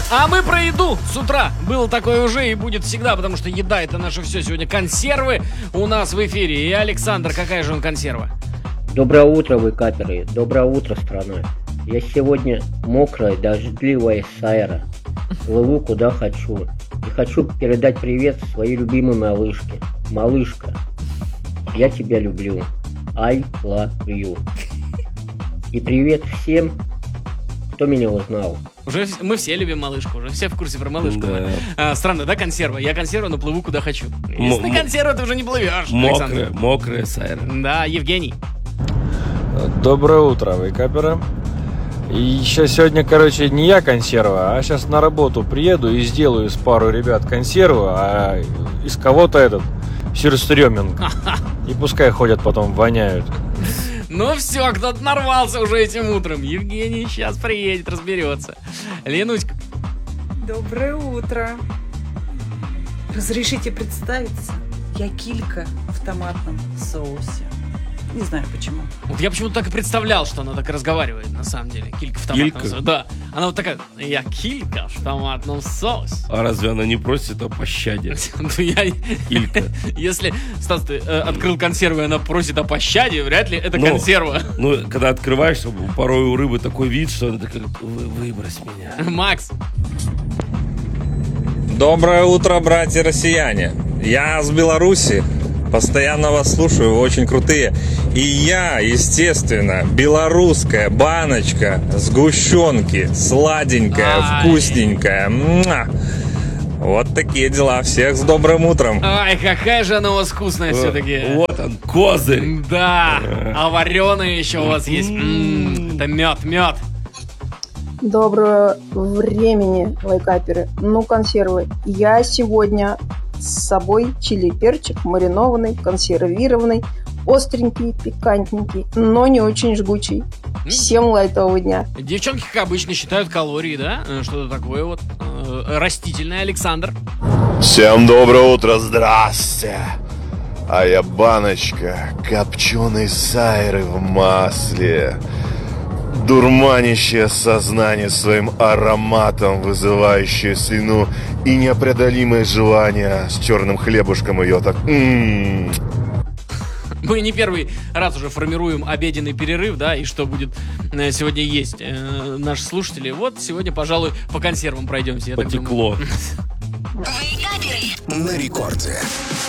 А мы про еду с утра. Было такое уже и будет всегда, потому что еда — это наше все. Сегодня консервы у нас в эфире. И Александр, какая же он консерва? Доброе утро, вы каперы. Доброе утро, страна. Я сегодня мокрая, дождливая Сайра. Плыву куда хочу. И хочу передать привет своей любимой малышке. Малышка, я тебя люблю. I love you. И привет всем, кто меня узнал. Уже мы все любим малышку, уже все в курсе про малышку. Да. Странно, да, консерва? Я консерва, но плыву куда хочу. Если ты консерва, ты уже не плывешь, Александр. Мокрая Сайра. Да, Евгений. Доброе утро, вейкаперы. И сейчас сегодня, не я консерва, а сейчас на работу приеду и сделаю из пару ребят консерву, а из кого-то сюрстрёминг. И пускай ходят потом, воняют. Ну все, кто-то нарвался уже этим утром. Евгений сейчас приедет, разберется. Ленуська. Доброе утро. Разрешите представиться? Я Килька в томатном соусе. Не знаю почему. Вот я почему-то так и представлял, что она так и разговаривает, на самом деле. Килька в томатном соусе. Да. Она вот такая: я Килька в томатном соусе. А разве она не просит о пощаде? Килька. Если, Стас, ты открыл консерву, и она просит о пощаде, вряд ли это консерва. Ну, когда открываешь, порой у рыбы такой вид, что она такая: выбрось меня. Макс. Доброе утро, братья-россияне. Я с Беларуси. Постоянно вас слушаю, вы очень крутые. И я, естественно, белорусская баночка сгущенки, сладенькая, вкусненькая. Вот такие дела. Всех с добрым утром. Ай, какая же она у вас вкусная все-таки. Вот он, козырь. Да, а вареная еще у вас есть. Это мед. Доброго времени, лайкаперы. Консервы. Я сегодня с собой чили-перчик маринованный, консервированный, остренький, пикантненький, но не очень жгучий. Всем лайтового дня. Девчонки, как обычно, считают калории, да? Что-то такое вот растительное. Александр. Всем доброе утро, здрасте. А я баночка копченой сайры в масле, дурманящее сознание своим ароматом, вызывающее слюну и непреодолимое желание с черным хлебушком ее так. Мы не первый раз уже формируем обеденный перерыв, да, и что будет сегодня есть наши слушатели. Вот сегодня, пожалуй, по консервам пройдемся. Потекло. На рекорде.